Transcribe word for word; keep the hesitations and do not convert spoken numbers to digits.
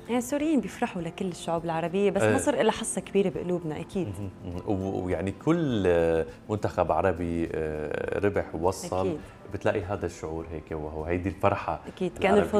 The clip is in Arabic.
يعني السوريين بيفرحوا لكل الشعوب العربية، بس آه. مصر لها حصة كبيرة بقلوبنا أكيد. ويعني كل منتخب عربي ربح ووصل أكيد. بتلاقي هذا الشعور هيك، وهو هيدي الفرحة أكيد كان العربية.